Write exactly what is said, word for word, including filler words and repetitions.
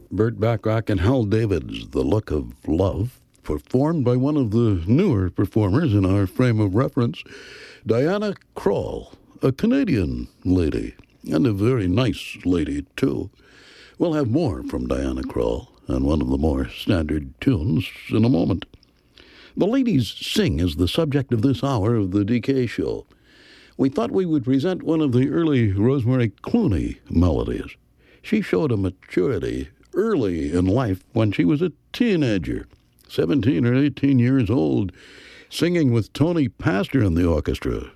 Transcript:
Burt Bacharach and Hal David's The Look of Love, performed by one of the newer performers in our frame of reference, Diana Krall, a Canadian lady, and a very nice lady, too. We'll have more from Diana Krall and one of the more standard tunes in a moment. The Ladies Sing is the subject of this hour of the D K Show. We thought we would present one of the early Rosemary Clooney melodies. She showed a maturity early in life when she was a teenager, seventeen or eighteen years old, singing with Tony Pastor in the orchestra.